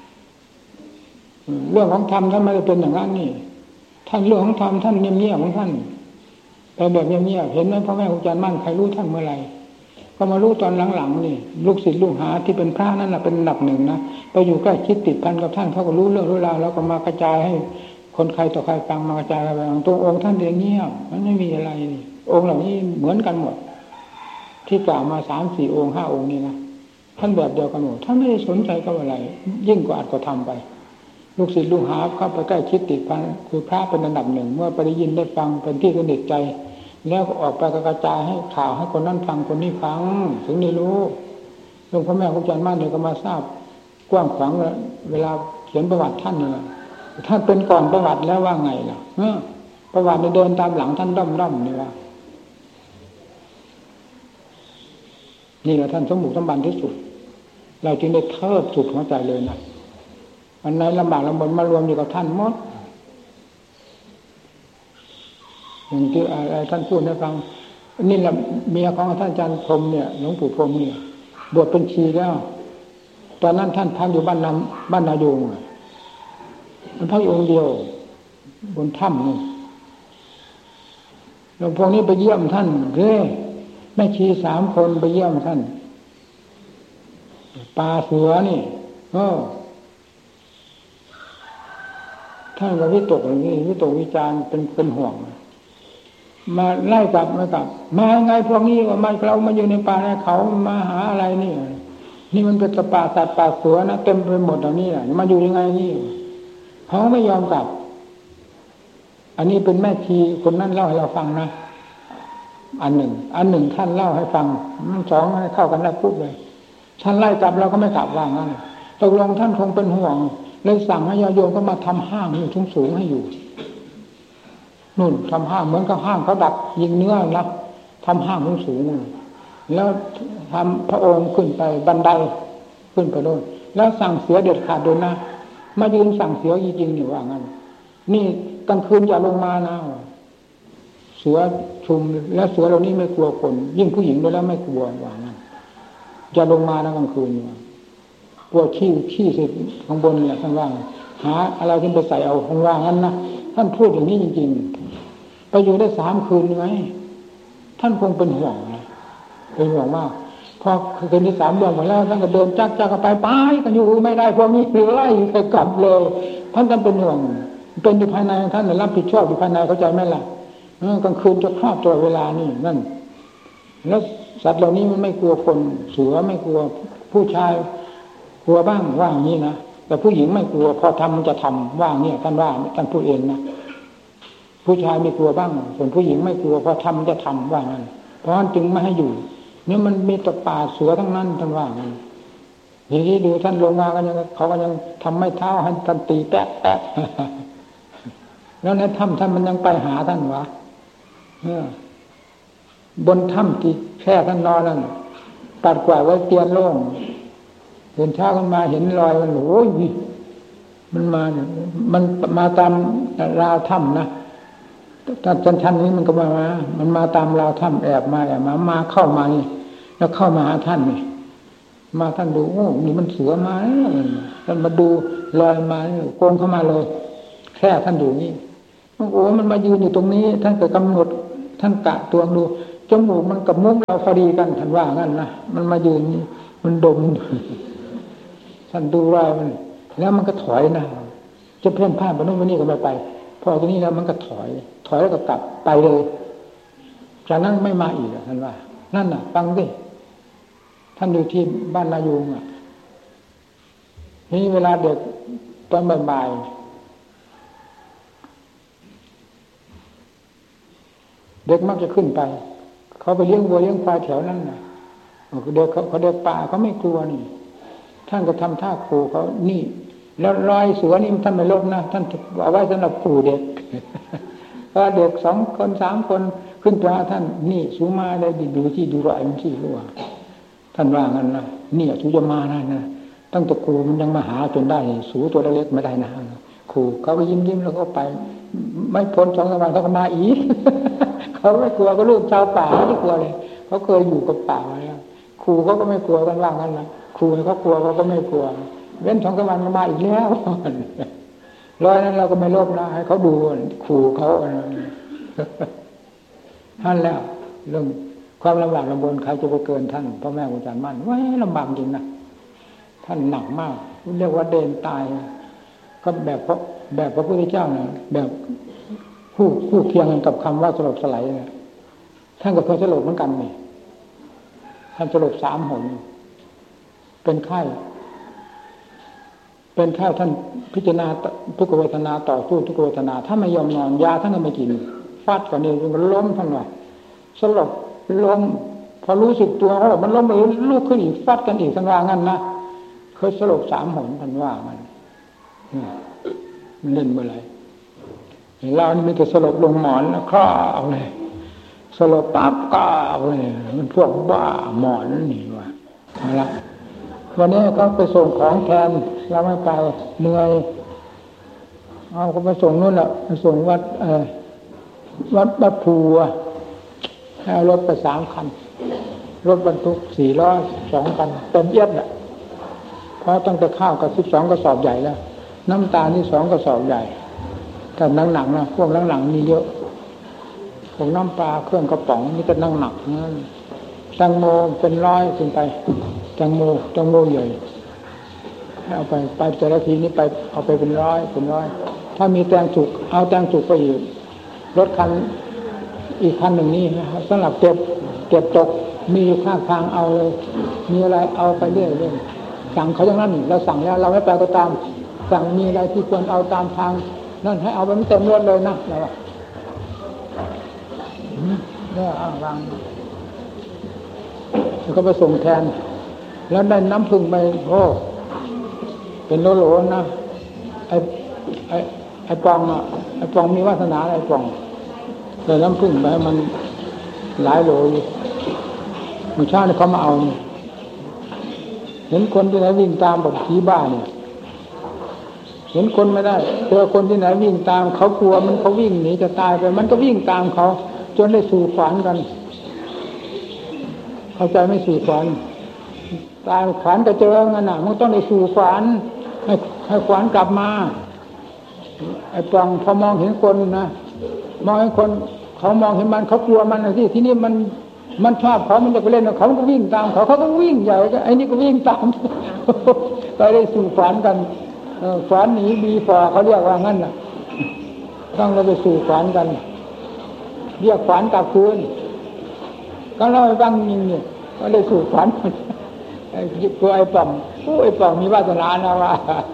เรื่องของธรรมท่านไม่ได้เป็นอย่างนั้นนี่ท่านเรื่องของธรรมท่านเงียบๆของท่านแต่แบบเงียบๆเห็นไหมพ่อแม่ครูอาจารย์มั่นใครรู้ท่านเมื่อไหร่ก็มารู้ตอนหลังๆนี่ลูกศิษย์ลูกหาที่เป็นพระนั่นแหละเป็นอันดับหนึ่งนะไปอยู่ใกล้ชิดติดพันกับท่านเขาก็รู้เรื่องรู้ราวแล้วก็มากระจายให้คนใครต่อใครฟังมากระจายไปตรงองค์ท่านเองเงียบมันไม่มีอะไรนี่องค์เหล่านี้เหมือนกันหมดที่กล่าวมาสามสี่องค์ห้าองค์นี้นะท่านแบบเดียวกันหมดท่านไม่ได้สนใจกับอะไรยิ่งกว่าอัดก็ทำไปลูกศิษย์ลูกหาเข้าไปใกล้ชิดติดพันคือพระเป็นอันดับหนึ่งเมื่อไปได้ยินได้ฟังเป็นที่สนิทใจแล้วก็ออกไปกระจายให้ข่าวให้คนนั้นฟังคนนี้ฟังถึงได้รู้หลวงพ่อแม่ครูอาจารย์มั่นเนี่ยก็มาทราบกว้างขวางเวลาเขียนประวัติท่านเนี่ยท่านเป็นก่อนประวัติแล้วว่าไงล่ะประวัติเดินตามหลังท่านด้อมด้อมนี่ว่านี่แหละท่านสมบุกสมบันที่สุดเราจึงได้เทิดสุดหัวใจเลยนะอันไหนลำบากลำบนมารวมอยู่กับท่านหมดอย่างที่อะไรท่านพูดให้ฟังนี่แหละเมียของท่านอาจารย์พรหมเนี่ยหลวงปู่พรหมเนี่ยบวชเป็นชีแล้วตอนนั้นท่านพักอยู่บ้านนาบ้านนาโยงมันพักอยู่องค์เดียวบนถ้ำนี่หลวงพ่อนี้ไปเยี่ยมท่านเร่แม่ชีสามคนไปเยี่ยมท่านป่าเสือนี่ก็ท่านก็วิตกอย่างนี้วิตกวิจารณ์เป็นเป็นห่วงมาไล่กลับมากลับมาไงพวกนี้ว่ามาเรามาอยู่ในป่าในเขามาหาอะไรนี่นี่มันเป็นป่าสัตว์ป่าเสือนะเต็มไปหมดเหล่านี้แหละมาอยู่ยังไงนี่เขาไม่ยอมกลับอันนี้เป็นแม่ชีคนนั้นเล่าให้เราฟังนะอันหนึ่งอันหนึ่งท่านเล่าให้ฟังมันสองให้เข้ากันแล้วพูดเลยท่านไล่กลับเราก็ไม่กลับว่างั้นตกลงท่านคงเป็นห่วงเลยสั่งให้ญาติโยมก็มาทำห้างอยู่สูงๆให้อยู่นู่นทำห้างเหมือนกับห้างเขาดักยิงเนื้อนะทำห้างสูงๆแล้วทำพระองค์ขึ้นไปบันไดขึ้นไปโน่นแล้วสั่งเสียเด็ดขาดด้วยนะมายืนสั่งเสียจริงๆอยู่ว่างั้นนี่กลางคืนอย่าลงมานะเสือชุมแล้วเสือเหล่านี้ไม่กลัวคนยิ่งผู้หญิงด้วยแล้วไม่กลัวว่างั้นอย่าลงมานะกลางคืนกลัวขี้ขี้สิข้างบนเนี่ยท่านว่าหาอะไรขึ้นไปใส่เอาข้างล่างนั้นนะท่านพูดอย่างนี้จริงๆไปอยู่ได้สามคืนไงท่านคงเป็นห่วงนะเป็นห่วงมากพอคืนที่สามเดือนหมดแล้วท่านก็เดินจักจักไปไปกันอยู่ไม่ได้พวกนี้ไล่ไปกลับเลยท่านท่านเป็นห่วงเป็นอยู่ภายในท่านรับผิดชอบอยู่ภายในเข้าใจไหมล่ะกลางคืนจะครอบตัวเวลานี่นั่นแล้วสัตว์เหล่านี้มันไม่กลัวคนเสือไม่กลัวผู้ชายกลัวบ้างว่างนี้นะแต่ผู้หญิงไม่กลัวพอทำมันจะทำว่างเนี่ยท่านว่าท่านพูดเองนะผู้ชายไม่กลัวบ้างส่วนผู้หญิงไม่กลัวพอทำมันจะทำว่างั้นเพราะฉะนั้นจึงไม่ให้อยู่เนี่ยมันมีแต่ป่าเสือทั้งนั้นท่านว่างั้นทีนี้ดูท่านลงมากันยังเขาก็ยังทำไม่เท้าให้ท่านตีแป๊ะแป๊ะแล้วในถ้ำท่านมันยังไปหาท่านวะบนถ้ำที่แค่ท่านนอนนั่นตัดกว่าไว้เตียนโล่งเดินเช้ากันมาเห็นรอยมันโอ้ยมันมาเนี่ยมันมาตามราวถ้ำนะถ้าชั้นๆนี้มันก็มามันมาตามราวถ้ำแอบมาแอบมามาเข้ามานี่แล้วเข้ามาหาท่านนี่มาท่านดูโอ้นี่มันเสือมาท่านมาดูรอยมาโกงเข้ามาเลยแค่ท่านดูนี่โอ้มันมายืนอยู่ตรงนี้ท่านก็กำหนดท่านกะตัวดูจมูกมันกับมุ้งเราพอดีกันท่านว่างั้นนะมันมายืนนี่มันดมท่านดูรอยมันแล้วมันก็ถอยนะจะเพ่นพ่านไปโน่นไปนี่ก็ไม่ไปพอตรงนี้แล้วมันก็ถอยถอยแล้วก็กลับไปเลยจากนั้นไม่มาอีกท่านว่านั่นน่ะฟังดิท่านอยู่ที่บ้านนายุงอ่ะนี่เวลาเด็กตอนบ่ายเด็กมักจะขึ้นไปเขาไปเลี้ยงวัวเลี้ยงควายแถวนั้นน่ะเด็กเขาเขาเด็กป่าเขาไม่กลัวนี่ท่านก็ทำท่าขู่เขานี่แล้วรอยเสือนี่ท่านไม่ลบนะท่านเอาไว้สำหรับขู่เด็กพอเด็กสองคนสามคนขึ้นไปท่านนี่สูมาได้ดูที่ดูรอยมันที่รู้ว่าท่านว่างั้นนะนี่สูจะมาได้นะตั้งแต่ครูมันยังมาหาจนได้สูตัวเล็กไม่ได้นะครูเขาก็ยิ้มยิ้มแล้วก็ไปไม่พ้นสองสามวันเขาก็มาอีกเขาไม่กลัวก็ลูกชาวป่าไม่กลัวเลยเขาเคยอยู่กับป่ามาแล้วครูเขาก็ไม่กลัวกันว่างั้นนะครูเขากลัวเขาก็ไม่กลัวเว้นสองสามวันมาอีกแล้วร้อยนั้นเราก็ไม่ลบนะให้เขาดูครูเขาท่านแล้วเรื่องความลำบากลำบนใครจะไปเกินท่านพ่อแม่ครูอาจารย์มั่นว้าลำบากจริงนะท่านหนักมากเรียกว่าเดินตายก็แบบพระแบบพระพุทธเจ้าเนี่ยแบบคู่คู่เคียงกันกับคำว่าสลบสลายเนี่ยท่านก็เคยสลบเหมือนกันนี่ท่านสลบสามหนเป็นไข้เป็นไข้ท่านพิจารณาทุกเวทนาต่อสู้ทุกเวทนาถ้าไม่ยอมนอนยาท่านก็ไม่กินฟาดก่อนนี่มันล้มท่านว่าสลบล้มพอรู้สึกตัวเขาบอกมันล้มเลยลุกขึ้นอีกฟาดกันอีกท่านว่างั้นนะเคยสลบสามหนท่านว่ามันมันเล่นเมื่อไรเรานี่มันจะสลบลงหมอนแล้วคราวเลยสลบปั๊บก็เอาเลยมันพวกบ้าหมอนนี่ว่าเอาละวันนี้ก็ไปส่งของแทนเราไม่ไปเหนื่อยเอาก็ไปส่งนู่นแหละไปส่งวัดเออวัดบัดภูให้เอารถไปสามคันรถบรรทุกสี่ล้อสองคันเต็มเอียดแหละเพราะตั้งแต่ข้าวกับสิบสองกระสอบใหญ่แล้วน้ำตาลนี่สองกระสอบใหญ่แต่หนังๆนะพวกหลังๆนี่เยอะพวกน้ำปลาเครื่องกระป๋องนี่ก็นั่งหนักนั่นแตงโมเป็นร้อยขึ้นไปแตงโมแตงโมใหญ่เอาไปไปแต่ละทีนี้ไปเอาไปเป็นร้อยเป็นร้อยถ้ามีแตงสุกเอาแตงสุกไปอีกรถคันอีกคันหนึ่งนี่สำหรับเก็บเก็บตกมีอยู่ข้างทางเอาเลยมีอะไรเอาไปเรื่อยเรื่อยสั่งเขาอย่างนั้นเราสั่งแล้วเราไม่ไปก็ตามสั่งมีอะไรที่ควรเอาตามทางนั่นให้เอาไปไม่เต็มรถเลยนะเราเนี่ยอ้างวางแล้วก็ไปส่งแทนแล้วได้น้ำผึ้งไปโอ้เป็นโลโหลนะไอ้ไอ้ไอ้ปองอ่ะไอ้ปองมีวาสนาไอ้ปองแต่น้ำผึ้งไปมันหลายโหลอยู่เมื่อเช้าเนี่ยเขามาเอาเห็นคนที่ไหนวิ่งตามแบบผีบ้าเนี่ยเห็นคนไม่ได้เจอคนที่ไหนวิ่งตามเขากลัวมันเขาวิ่งหนีจะตายไปมันก็วิ่งตามเขาจนได้สู่ฝันกันเข้าใจไม่สู่ฝันตายฝันจะเจองั้นน่ะมันต้องได้สู่ฝันให้ให้ฝันกลับมาไอ้ปองพอมองเห็นคนนะมองเห็นคนเขามองเห็นมันเขากลัวมันนะที่ที่นี่มันมันชอบเขามันจะไปเล่นเขาก็วิ่งตามเขาเขาก็วิ่งใหญ่ไอ้นี่ก็วิ่งตามไปได้สู่ฝันกันฝันหนีบีฟอเขาเรียกว่างั้นน่ะต้องเราไปสู่ฝันกันเรียกฝันกลับคืนก็เล่าให้ฟังจริงเนี่ยก็ได้สู่ฝันไอ้ตัวไอ้ป่องโอ้ไอ้ป่องมีวาสนานะว่า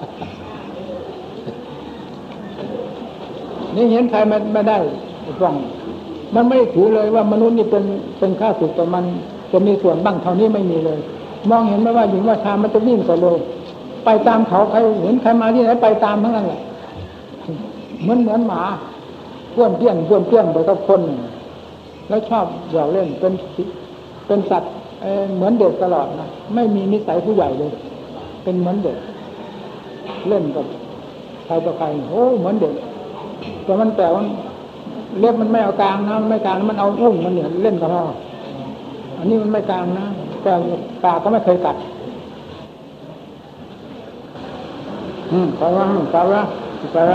นี่เห็นใครมันไม่ได้ไอ้ป่องมันไม่ถือเลยว่ามนุษย์นี่เป็นเป็นข้าศึกแต่มันจะมีส่วนบ้างเท่านี้ไม่มีเลยมองเห็นไหมว่าหญิงว่าชายมันจะวิ่งต่อเลยไปตามเขาใครเห็นใครมาที่ไหนไปตามทั้งนั้นแหละเหมือนเหมือนหมาป้วนเปี้ยนป้วนเปี้ยนไปกับคนแล้วชอบอยากเล่นเป็นเป็นสัตว์เหมือนเด็กตลอดนะไม่มีนิสัยผู้ใหญ่เลยเป็นเหมือนเด็กเล่นกับใครต่อใครโอ้เหมือนเด็กแต่มันแต่มันเล็บมันไม่เอากลางนะไม่กลางมันเอาอุ้งมันเนี่ยเล่นกับเราอันนี้มันไม่กลางนะแต่ปากก็ไม่เคยกัดอืมไปว่าไปว่าไปว่า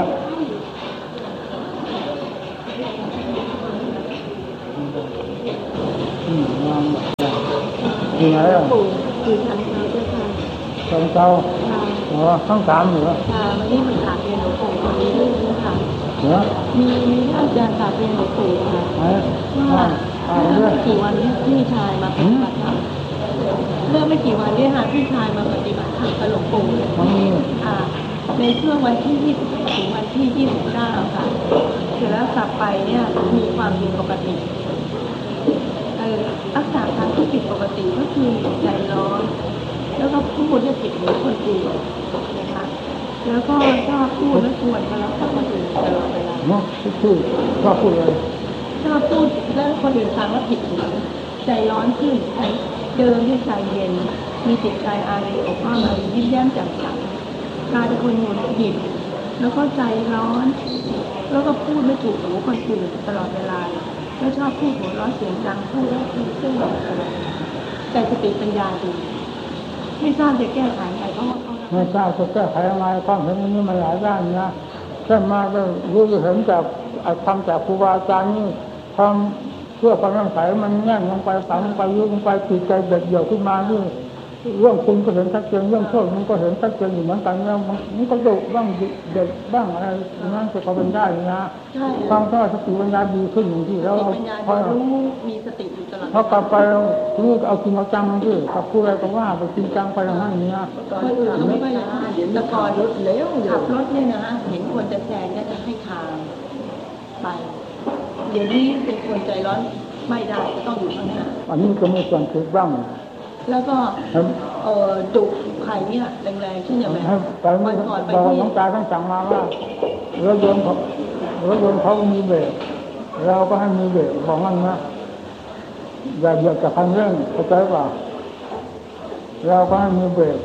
อืมวางที่ไหนอ่ะที่ทางเจ้าค่ะทางเจ้าอ๋อข้างสามเหรอค่ะวันนี้มันขาดเรียนหลวงปู่คนนี้ด้วยนะคะเหรอมีมีท่านอาจารย์ขาดเรียนหลวงปู่ค่ะว่าเมื่อกี่วันนี้พี่ชายมาปฏิบัติธรรมเมื่อไม่กี่วันนี้ค่ะพี่ชายมาปฏิบัติธรรมกับหลวงปู่อ่าในช่วงวันที่ยี่สิบถึงวันที่ยี่สิบเก้าค่ะเสร็จแล้วกลับไปเนี่ยมีความผิดปกติเออลักษณะทางที่ผิดปกติก็คือใจร้อนแล้วก็พูดเนี่ยผิดเหมือนคนอื่นนะคะแล้วก็ชอบพูดและชวนมาแล้วกับคนอื่นตลอดเวลาเนาะพูดชอบพูดเลยชอบพูดแล้วคนอื่นฟังแล้วผิดหูใจร้อนขึ้นเดินด้วยใจเย็นมีจิตใจอารีอบอ้อมอารียิ้มแย้มแจ่มใสกลายเป็นคนหงุดหงิดแล้วก็ใจร้อนแล้วก็พูดไม่ถูกหูคนอื่นตลอดเวลาแล้วชอบพูดหัวร้อนเสียงดังพูดแล้วพูดซึ่งใจสติปัญญาดีไม่ทราบจะแก้ไขอะไรเพราะว่าเขาไม่ทราบจะแก้ไขอะไรความเห็นนี้มันหลายด้านนะแค่มาก็รู้เห็นจากทำจากครูบาอาจารย์นี่ทำเพื่อความมั่นใจมันแง่งลงไปฝังลงไปยึดลงไปจิตใจเด็ดเดี่ยวขึ้นมาด้วยเรื่องคุณก็เห็นชัดเจนเรื่องโทษมันก็เห็นชัดเจนอยู่เหมือนกันแล้วมันก็ดุบ้างเด็ดบ้างอะไรนั่นก็เป็นได้นะความก็สติปัญญาดีขึ้นอย่างที่แล้วพอรู้มีสติอยู่ตลอดพอกลับไปนี่เอาจริงเอาจังที่กับผู้ใดก็ว่าไปจริงจังไปอย่างนั้นนี่นะคนอื่นเขาไม่ค่อยเห็นแต่ก่อนรถเลี้ยวขับรถเนี่ยนะเห็นคนจะแซงเนี่ยจะให้ทางไปเดี๋ยวนี้เป็นคนใจร้อนไม่ได้ก็ต้องอยู่ข้างหน้าอันนี้ก็มีส่วนผิดบ้างแล้วก็เอ่อดุใครเนี่ยแรงๆเช่นอย่างไรวันก่อนไปที่น้องตาท่านสั่งมาว่ารถยนต์เขารถยนต์เขามีเบรกเราก็ให้มีเบรกของมันนะอย่าเหยียบกับคันเร่งเข้าใจป่ะเราก็ให้มีเบรก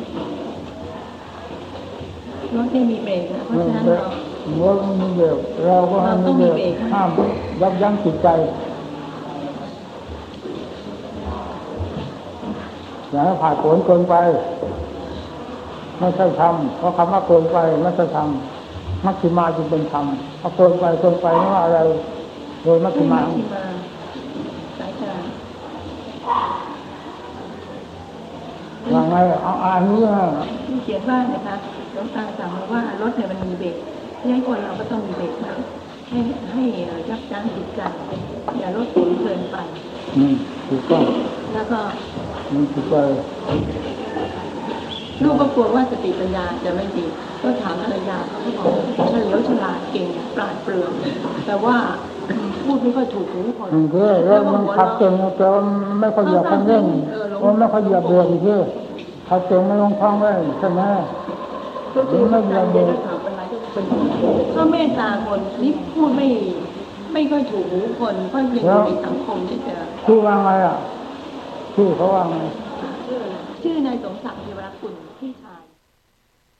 รถที่มีเบรกนะเพราะฉะนั้นเรารถมีเบรกเราก็ให้มีเบรกห้ามยับยั้งจิตใจอย่าให้ผ่าผลเกินไปไม่ใช่ทำเพราะคำว่าเกินไปไม่ใช่ทำมัชฌิมาจึงเป็นธรรมเอาเกินไปเกินไปไม่ว่าอะไรโดยมัชฌิมาสายตาว่าไงเอาอ่านนี้นะที่เขียนว่านะคะหลวงตาสั่งมาว่ารถเนี่ยมันมีเบรกที่ให้คนเราก็ต้องมีเบรกบ้างให้ให้ยับยั้งจิตใจอย่าลดสูงเกินไปอืมถูกต้องแล้วก็มันถูกไปลูกก็กลัวว่าสติปัญญาจะไม่ดีก็ถามภรรยาเขาก็บอกเฉลียวฉลาดเก่งปราดเปรื่องแต่ว่าพูดไม่ค่อยถูกหูคนแล้วมันขับเก่งแต่ว่าไม่ค่อยเหยียบคันเร่งมันไม่ค่อยเหยียบเบรกอีกทีขับเก่งไม่ลงคลองเลยใช่ไหมก็คือไม่เหยียบเบรกก็เมตตาคนนี่พูดไม่ไม่ค่อยถูกหูคนเพราะยังอยู่ในสังคมที่จะชื่อว่าไงอ่ะชื่อเขาว่าไงชื่อนายสมศักดิ์เทวรกุลที่